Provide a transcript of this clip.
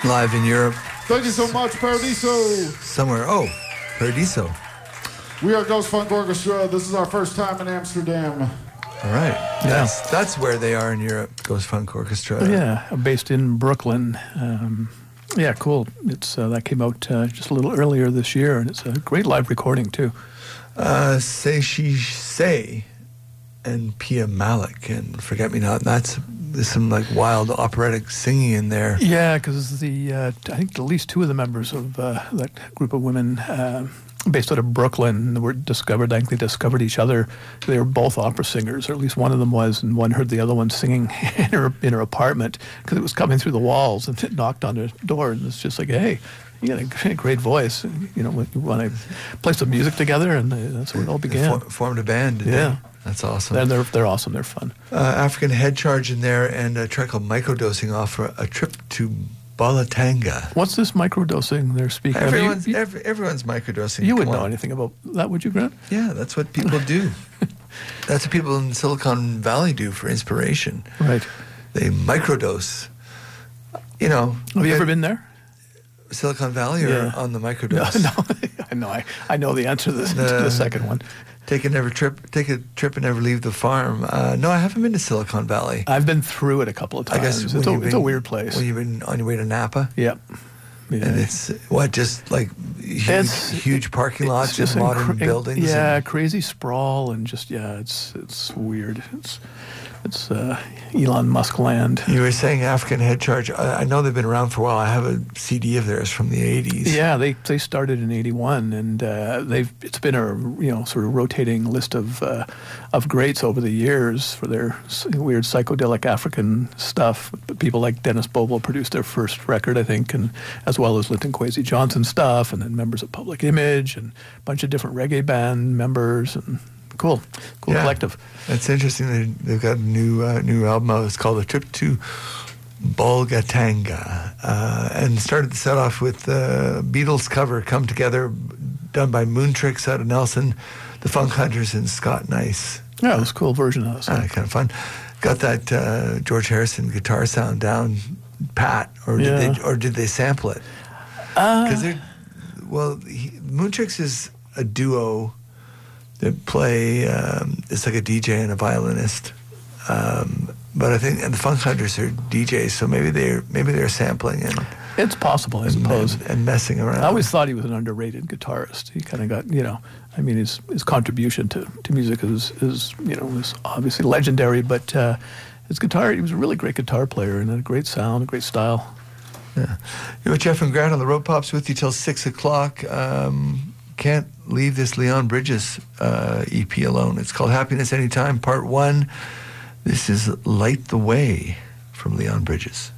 live in Europe. Thank you so much, Paradiso. Somewhere. Oh, Paradiso. We are Ghost Funk Orchestra. This is our first time in Amsterdam. All right. Yeah. That's where they are in Europe, Ghost Funk Orchestra. Yeah, based in Brooklyn. Yeah, cool. It's that came out just a little earlier this year, and it's a great live recording, too. Say She Say and Pia Malik and Forget Me Not. There's some like wild operatic singing in there. Yeah, because I think at least two of the members of that group of women based out of Brooklyn were discovered. I think they discovered each other. They were both opera singers, or at least one of them was, and one heard the other one singing in her apartment because it was coming through the walls, and it knocked on her door, and it's just like, hey, you got a great voice. You know, we want to play some music together, and that's where it all began. Formed a band. Yeah. That's awesome. They're awesome. They're fun. African Head Charge in there, and a track called Microdosing off A Trip to Balatanga. What's this microdosing they're speaking of? Everyone's microdosing. You wouldn't know anything about that, would you, Grant? Yeah, that's what people do. That's what people in Silicon Valley do for inspiration. Right. They microdose. You know. Have you ever been there? Silicon Valley or on the microdose? No, I know the answer to the second one. Take a trip and never leave the farm. No, I haven't been to Silicon Valley. I've been through it a couple of times. I guess it's a weird place. Well, you've been on your way to Napa? Yep. Yeah. And it's just like huge parking lots and modern buildings. Yeah, crazy sprawl and just it's weird. It's Elon Musk land. You were saying African Head Charge. I know they've been around for a while. I have a CD of theirs from the 80s. Yeah, they started in 81, and it's been a sort of rotating list of greats over the years for their weird psychedelic African stuff. But people like Dennis Boble produced their first record, I think, and as well as Linton Kwesi Johnson stuff, and then members of Public Image and a bunch of different reggae band members and. Cool collective. It's interesting. They've got a new album out. It's called A Trip to Bolgatanga, and started the set off with Beatles cover "Come Together," done by Moontrix out of Nelson, the Funk Hunters, and Scott Nice. Yeah, it was a cool version of that. Kind of fun. Got that George Harrison guitar sound down pat, or did they sample it? Because Moontrix is a duo. They play, it's like a DJ and a violinist, but I think the Funk Hunters are DJs, so maybe they're sampling and it's possible, I suppose, and messing around. I always thought he was an underrated guitarist. He kind of got, his contribution to music is obviously legendary, but his guitar, he was a really great guitar player and had a great sound, a great style. Yeah, you're with Jeff and Grant on the Road Pops with you till 6 o'clock. Can't leave this Leon Bridges EP alone. It's called Happiness Anytime, Part 1. This is Light the Way from Leon Bridges.